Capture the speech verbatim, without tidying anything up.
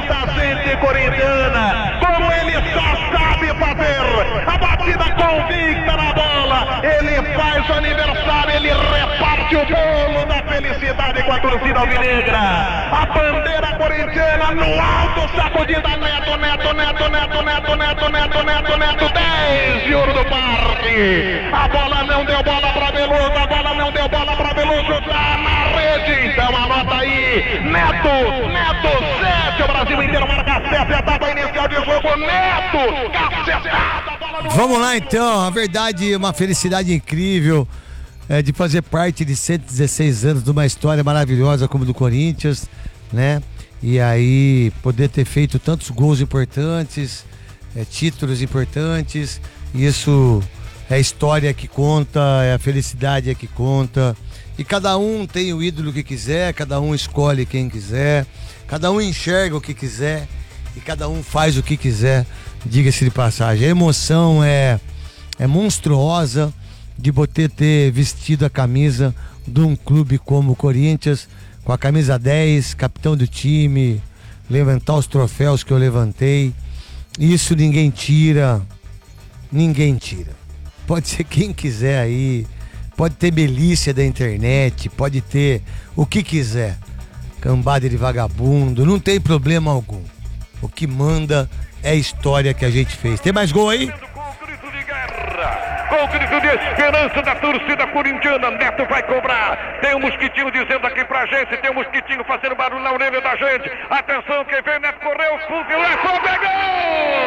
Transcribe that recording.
da gente corintiana, como ele só sabe fazer. A batida convicta na bola, ele faz o aniversário, ele reparte o bolo da felicidade com a torcida alvinegra. A bandeira corintiana no alto, sacudida. Neto, Neto, Neto, Neto, Neto, Neto, Neto, Neto, Neto, dez de ouro do parque. A bola não deu bola para Veloso, a bola não deu bola para Veloso, tá na rede. Então anota aí, Neto, Neto, sete, o Brasil inteiro marca sete, etapa inicial de jogo, Neto, cacetada. Vamos lá então, a verdade, uma felicidade incrível é, de fazer parte de cento e dezesseis anos de uma história maravilhosa como do Corinthians, né? E aí poder ter feito tantos gols importantes, é, títulos importantes, isso é a história que conta, é a felicidade que conta. E cada um tem o ídolo que quiser, cada um escolhe quem quiser, cada um enxerga o que quiser e cada um faz o que quiser, diga-se de passagem. A emoção é, é monstruosa de poder ter vestido a camisa de um clube como o Corinthians, com a camisa dez, capitão do time, levantar os troféus que eu levantei. Isso ninguém tira, ninguém tira. Pode ser quem quiser aí, pode ter milícia da internet, pode ter o que quiser, cambada de vagabundo, não tem problema algum. O que manda é a história que a gente fez. Tem mais gol aí? Com o grito de esperança da torcida corintiana, Neto vai cobrar. Tem um mosquitinho dizendo aqui pra gente, tem um mosquitinho fazendo barulho na orelha da gente. Atenção, quem vem, Neto correu, pegou!